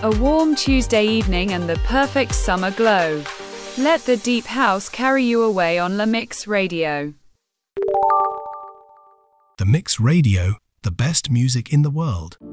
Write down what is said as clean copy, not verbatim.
A warm Tuesday evening and the perfect summer glow. Let the deep house carry you away on La Mix Radio. The Mix Radio, the best music in the world.